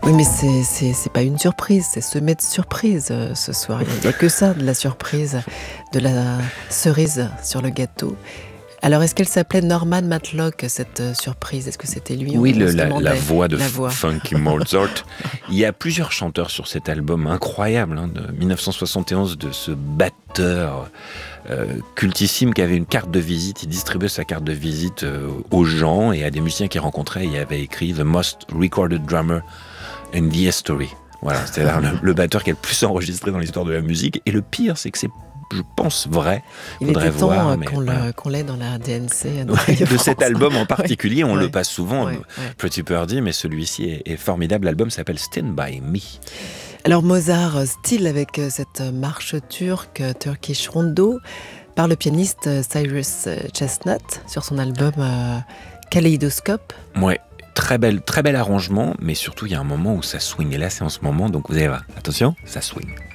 Oui, mais c'est pas une surprise, c'est semé de surprises ce soir. Il n'y a que ça, de la surprise, de la cerise sur le gâteau. Alors, est-ce qu'elle s'appelait Norman Matlock, cette surprise? Est-ce que c'était lui? Oui, On se la demandait. voix de La voix. Funky Mozart. Il y a plusieurs chanteurs sur cet album incroyable de 1971 de ce batteur cultissime qui avait une carte de visite. Il distribuait sa carte de visite aux gens et à des musiciens qu'il rencontrait. Il avait écrit « The most recorded drummer in the history ». Voilà, c'est-à-dire le batteur qui est le plus enregistré dans l'histoire de la musique. Et le pire, c'est que c'est, je pense, vrai. Il Faudrait était temps voir, mais qu'on l'ait dans la DNC. de cet album en particulier, on Ouais. le passe souvent, Ouais. Pretty Birdie, mais celui-ci est formidable. L'album s'appelle Stand By Me. Alors Mozart, style avec cette marche turque, Turkish Rondo, par le pianiste Cyrus Chestnut sur son album Kaleidoscope. Ouais, très bel arrangement, mais surtout il y a un moment où ça swing. Et là, c'est en ce moment, donc vous allez voir. Attention, ça swing.